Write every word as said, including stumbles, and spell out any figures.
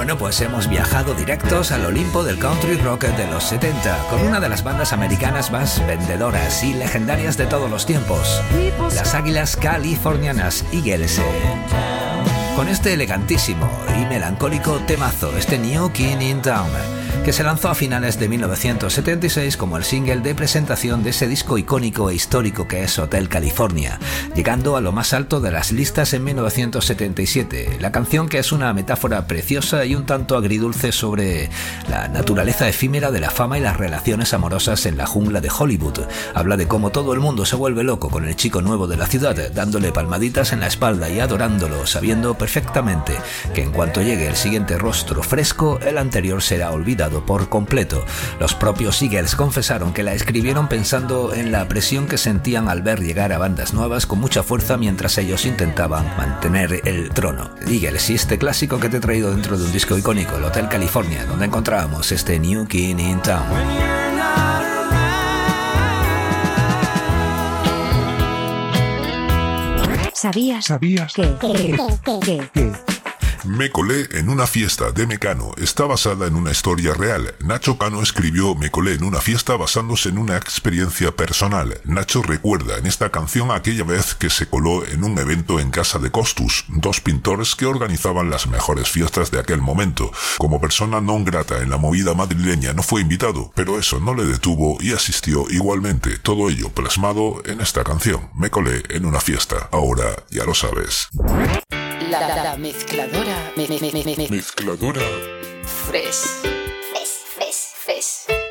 Bueno, pues hemos viajado directos al Olimpo del country rock de los setenta, con una de las bandas americanas más vendedoras y legendarias de todos los tiempos, las Águilas Californianas, Eagles. Con este elegantísimo y melancólico temazo, este New King in Town, que se lanzó a finales de mil novecientos setenta y seis como el single de presentación de ese disco icónico e histórico que es Hotel California, llegando a lo más alto de las listas en mil novecientos setenta y siete. La canción, que es una metáfora preciosa y un tanto agridulce sobre la naturaleza efímera de la fama y las relaciones amorosas en la jungla de Hollywood. Habla de cómo todo el mundo se vuelve loco con el chico nuevo de la ciudad, dándole palmaditas en la espalda y adorándolo, sabiendo perfectamente que en cuanto llegue el siguiente rostro fresco, el anterior será olvidado por completo. Los propios Eagles confesaron que la escribieron pensando en la presión que sentían al ver llegar a bandas nuevas con mucha fuerza mientras ellos intentaban mantener el trono. Eagles, y este clásico que te he traído dentro de un disco icónico, el Hotel California, donde encontrábamos este New King in Town. ¿Sabías? ¿Sabías? ¿Qué? ¿Qué? ¿Qué? ¿Qué? ¿Qué? Me colé en una fiesta de Mecano está basada en una historia real. Nacho Cano escribió Me colé en una fiesta basándose en una experiencia personal. Nacho recuerda en esta canción aquella vez que se coló en un evento en casa de Costus, dos pintores que organizaban las mejores fiestas de aquel momento. Como persona non grata en la movida madrileña no fue invitado, pero eso no le detuvo y asistió igualmente. Todo ello plasmado en esta canción, Me colé en una fiesta. Ahora ya lo sabes. La, la, la mezcladora. Me, me, me, me, Mezcladora. Fresh. Fresh, fresh, fresh.